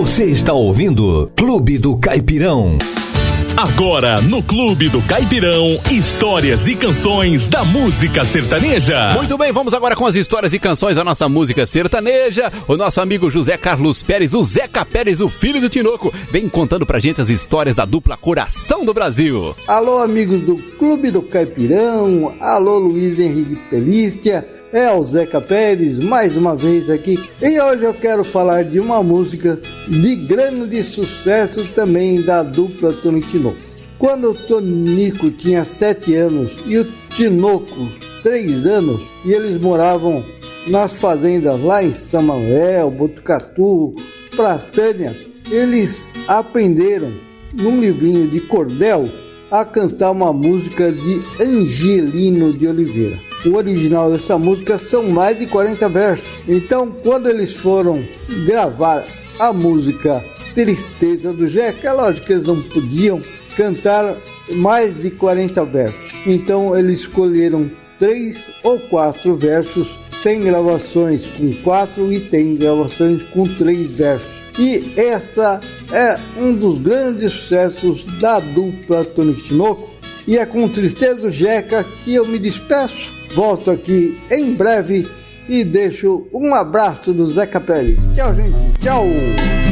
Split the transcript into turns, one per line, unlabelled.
Você está ouvindo Clube do Caipirão.
Agora, no Clube do Caipirão, histórias e canções da música sertaneja.
Muito bem, vamos agora com as histórias e canções da nossa música sertaneja. O nosso amigo José Carlos Pérez, o Zeca Pérez, o filho do Tinoco, vem contando pra gente as histórias da dupla Coração do Brasil.
Alô, amigos do Clube do Caipirão, alô, Luiz Henrique Pelícia, é o Zeca Pérez, mais uma vez aqui. E hoje eu quero falar de uma música de grande sucesso também da dupla Tonico e Tinoco. Quando o Tonico tinha 7 anos e o Tinoco 3 anos, e eles moravam nas fazendas lá em São Manuel, Botucatu, Pratânia, eles aprenderam num livrinho de cordel a cantar uma música de Angelino de Oliveira. O original dessa música são mais de 40 versos. Então, quando eles foram gravar a música Tristeza do Jeca, é lógico que eles não podiam cantar mais de 40 versos. Então, eles escolheram 3 ou 4 versos. Tem gravações com 4 e tem gravações com 3 versos. E essa é um dos grandes sucessos da dupla Tonico e Tinoco. E é com Tristeza do Jeca que eu me despeço. Volto aqui em breve e deixo um abraço do Zeca Pérez. Tchau, gente. Tchau.